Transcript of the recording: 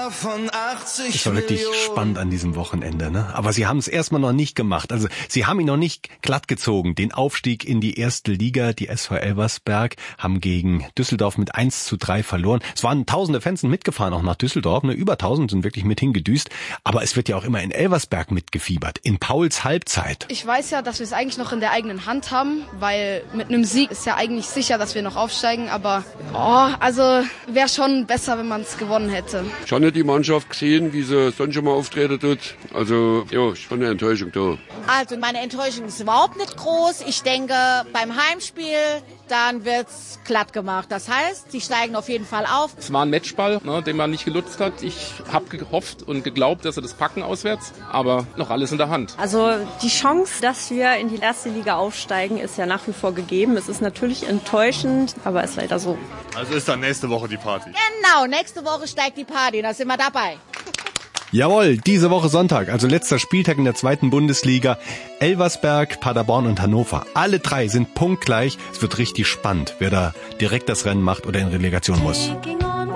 Es war wirklich spannend an diesem Wochenende, ne? Aber sie haben es erstmal noch nicht gemacht. Also sie haben ihn noch nicht glatt gezogen. Den Aufstieg in die erste Liga, die SV Elversberg, haben gegen Düsseldorf mit 1:3 verloren. Es waren tausende Fans mitgefahren, auch nach Düsseldorf. Ne? Über 1000 sind wirklich mit hingedüst. Aber es wird ja auch immer in Elversberg mitgefiebert. In Pauls Halbzeit. Ich weiß ja, dass wir es eigentlich noch in der eigenen Hand haben, weil mit einem Sieg ist ja eigentlich sicher, dass wir noch aufsteigen. Aber also wäre schon besser, wenn man es gewonnen hätte. Ich habe nicht die Mannschaft gesehen, wie sie sonst schon mal auftreten tut. Also ja, schon eine Enttäuschung da. Also meine Enttäuschung ist überhaupt nicht groß. Ich denke, beim Heimspiel, dann wird's glatt gemacht. Das heißt, sie steigen auf jeden Fall auf. Es war ein Matchball, den man nicht genutzt hat. Ich habe gehofft und geglaubt, dass sie das packen auswärts, aber noch alles in der Hand. Also die Chance, dass wir in die erste Liga aufsteigen, ist ja nach wie vor gegeben. Es ist natürlich enttäuschend, aber ist leider so. Also ist dann nächste Woche die Party. Genau, nächste Woche steigt die Party, da sind wir dabei. Jawohl, diese Woche Sonntag, also letzter Spieltag in der 2. Bundesliga. Elversberg, Paderborn und Hannover. Alle 3 sind punktgleich. Es wird richtig spannend, wer da direkt das Rennen macht oder in Relegation muss.